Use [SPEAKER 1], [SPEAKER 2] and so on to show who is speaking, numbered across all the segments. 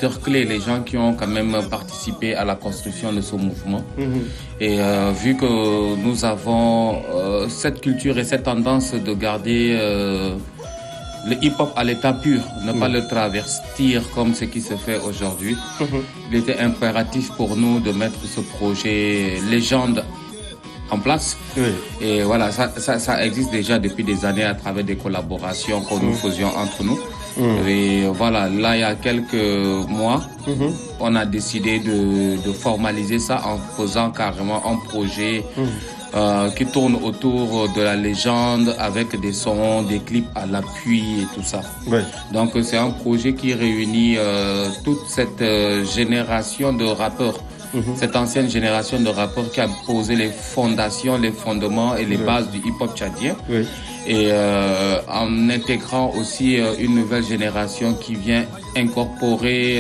[SPEAKER 1] acteurs clés, les gens qui ont quand même participé à la construction de ce mouvement. Et vu que nous avons cette culture et cette tendance de garder le hip-hop à l'état pur, ne pas le travestir comme ce qui se fait aujourd'hui, il était impératif pour nous de mettre ce projet légende en place. Et voilà, ça existe déjà depuis des années à travers des collaborations que nous faisions entre nous. Et voilà, là, il y a quelques mois, on a décidé de formaliser ça en faisant carrément un projet qui tourne autour de la légende avec des sons, des clips à l'appui et tout ça. Donc, c'est un projet qui réunit toute cette génération de rappeurs. Cette ancienne génération de rappeurs qui a posé les fondations, les fondements et les bases du hip-hop tchadien. Et en intégrant aussi une nouvelle génération qui vient incorporer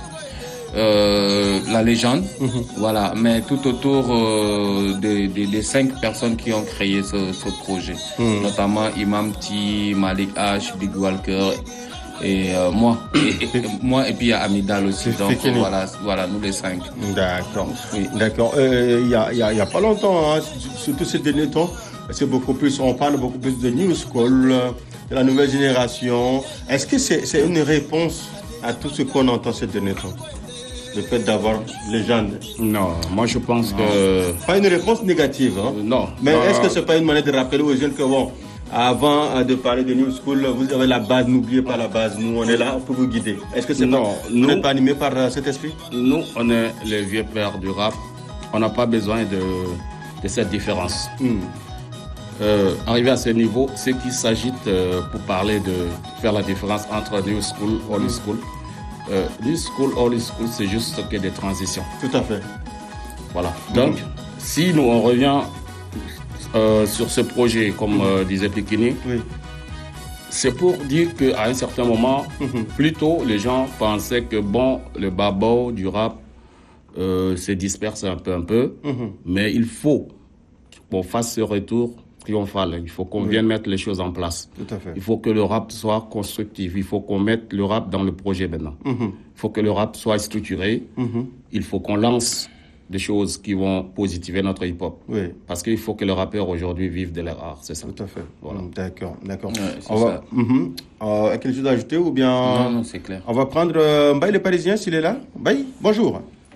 [SPEAKER 1] la légende, voilà, mais tout autour des 5 personnes qui ont créé ce projet, notamment Imam T, Malik H, Big Walker et moi, et puis il y a Amidal aussi. Donc voilà, nous les 5.
[SPEAKER 2] D'accord. D'accord. Il y a pas longtemps, hein, surtout ces derniers temps, on parle beaucoup plus de New School, de la nouvelle génération. Est-ce que c'est une réponse à tout ce qu'on entend ces derniers temps? Le fait d'avoir légende.
[SPEAKER 3] Non, moi je pense que...
[SPEAKER 2] Pas une réponse négative, hein?
[SPEAKER 3] Non.
[SPEAKER 2] Mais est-ce que c'est pas une manière de rappeler aux jeunes que bon, avant de parler de New School, vous avez la base, n'oubliez pas la base, nous on est là, on peut vous guider. Est-ce que c'est
[SPEAKER 3] non,
[SPEAKER 2] vous n'êtes pas animé par cet esprit?
[SPEAKER 3] Nous, on est les vieux pères du rap, on n'a pas besoin de cette différence. Arrivé à ce niveau, ceux qui s'agitent pour parler de faire la différence entre New School et Old School, New School, Old School, c'est juste que des transitions.
[SPEAKER 2] Tout à fait.
[SPEAKER 3] Voilà. Donc, si nous on revient sur ce projet, comme disait Pikini, c'est pour dire qu'à un certain moment, plutôt les gens pensaient que bon, le babo du rap se disperse un peu, mais il faut qu'on fasse ce retour triomphal. Il faut qu'on vienne mettre les choses en place.
[SPEAKER 2] Tout à fait.
[SPEAKER 3] Il faut que le rap soit constructif. Il faut qu'on mette le rap dans le projet maintenant. Il faut que le rap soit structuré. Il faut qu'on lance des choses qui vont positiver notre hip-hop. Parce qu'il faut que le rappeur aujourd'hui vive de leur art. C'est ça.
[SPEAKER 2] Tout à fait.
[SPEAKER 3] Voilà.
[SPEAKER 2] D'accord.
[SPEAKER 3] Ouais,
[SPEAKER 2] quelque chose à ajouter ou bien...
[SPEAKER 1] Non, c'est clair.
[SPEAKER 2] On va prendre Mbaye le Parisien s'il est là. Mbaye, bonjour.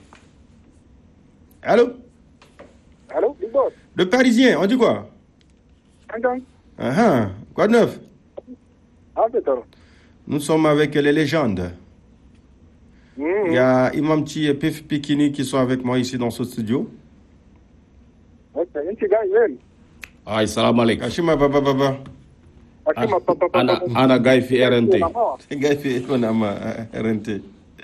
[SPEAKER 2] Allô?
[SPEAKER 4] Allô, Big Boss?
[SPEAKER 2] Le Parisien, on dit quoi? Quoi de neuf? Nous sommes avec les légendes. Il y a Imam T et Pif Pikini qui sont avec moi ici dans ce studio.
[SPEAKER 3] Aïe, salam alaikum.
[SPEAKER 2] Ashima baba.
[SPEAKER 3] Ana Gaifi RNT.
[SPEAKER 2] Gaifi RNT.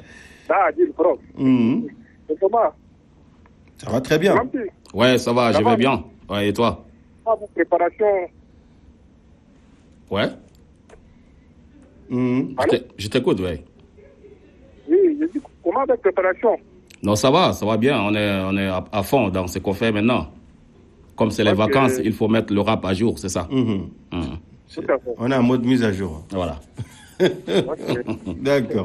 [SPEAKER 2] Ça va très bien.
[SPEAKER 3] Ouais, ça va, je vais bien. Ouais, et toi?
[SPEAKER 4] Préparation.
[SPEAKER 3] Ouais. Je t'écoute, ouais.
[SPEAKER 4] Oui, je dis, comment avec préparation?
[SPEAKER 3] Non, ça va bien. On est à fond dans ce qu'on fait maintenant. Comme c'est les vacances, il faut mettre le rap à jour, c'est ça.
[SPEAKER 2] On est en mode mise à jour.
[SPEAKER 3] Voilà.
[SPEAKER 2] D'accord.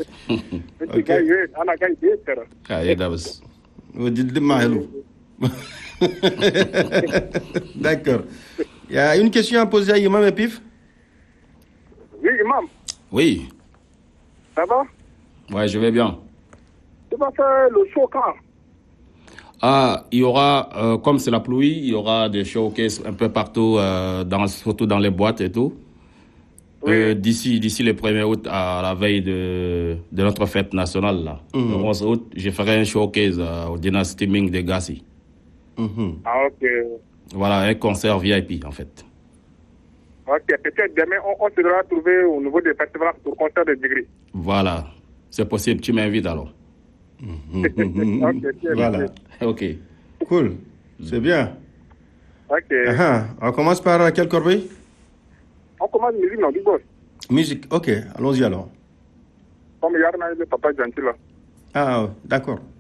[SPEAKER 2] D'accord. Il y a une question à poser à Imam et Pif.
[SPEAKER 4] Oui, Imam.
[SPEAKER 3] Oui.
[SPEAKER 4] Ça va?
[SPEAKER 3] Ouais, je vais bien.
[SPEAKER 4] Tu vas faire le show quand?
[SPEAKER 3] Il y aura, comme c'est la pluie, il y aura des showcases un peu partout, surtout dans les boîtes et tout. D'ici le 1er août, à la veille de notre fête nationale, là, le 11 août, je ferai un showcase au Dynasty Ming de Gassi.
[SPEAKER 4] Ok.
[SPEAKER 3] Voilà, un concert VIP, en fait.
[SPEAKER 4] Ok, peut-être demain, on se devra trouver au niveau des festivals pour concert de degré.
[SPEAKER 3] Voilà, c'est possible, tu m'invites alors.
[SPEAKER 2] Voilà.
[SPEAKER 3] Ok.
[SPEAKER 2] Cool, c'est bien.
[SPEAKER 4] Ok.
[SPEAKER 2] On commence par quelle corbeille?
[SPEAKER 4] On commence musique, non, Big Boss.
[SPEAKER 2] Musique, ok, allons-y alors.
[SPEAKER 4] Comme Yarna et le papa gentil là.
[SPEAKER 2] D'accord.